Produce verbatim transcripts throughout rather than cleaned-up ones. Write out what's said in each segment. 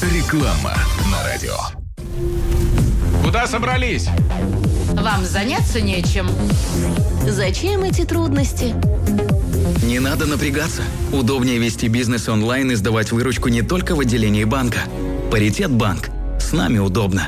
Реклама на радио. Куда собрались? Вам заняться нечем. Зачем эти трудности? Не надо напрягаться. Удобнее вести бизнес онлайн и сдавать выручку не только в отделении банка. Паритет банк. С нами удобно.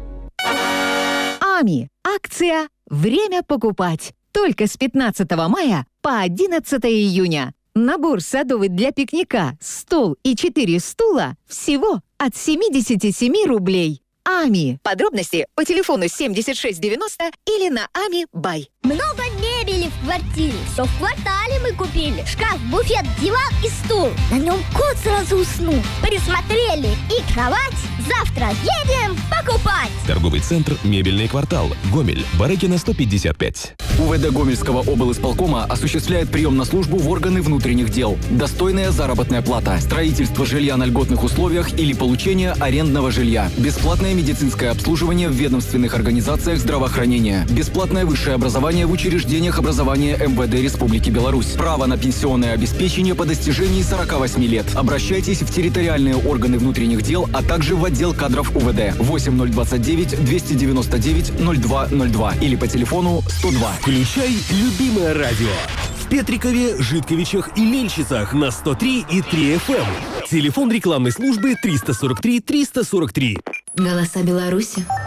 АМИ. Акция «Время покупать». Только с пятнадцатого мая по одиннадцатое июня. Набор садовый для пикника, стол и четыре стула всего от семьдесят семь рублей. АМИ. Подробности по телефону семьдесят шесть девяносто или на ами бай. Много мебели в квартире. Все в квартале мы купили. Шкаф, буфет, диван и стул. На нем кот сразу уснул. Присмотрели. И кровать. Завтра едем покупать. Торговый центр «Мебельный квартал». Гомель. Барыкина, сто пятьдесят пять. УВД Гомельского облисполкома осуществляет прием на службу в органы внутренних дел. Достойная заработная плата. Строительство жилья на льготных условиях или получение арендного жилья. Бесплатное медицинское обслуживание в ведомственных организациях здравоохранения. Бесплатное высшее образование в учреждениях образования МВД Республики Беларусь. Право на пенсионное обеспечение по достижении сорока восьми лет. Обращайтесь в территориальные органы внутренних дел, а также в отдел кадров УВД восемь ноль двадцать девять двести девяносто девять ноль два ноль два или по телефону сто два. Включай любимое радио. В Петрикове, Житковичах и Мельчицах на сто три и три эф эм. Телефон рекламной службы триста сорок три триста сорок три. Голоса Беларуси.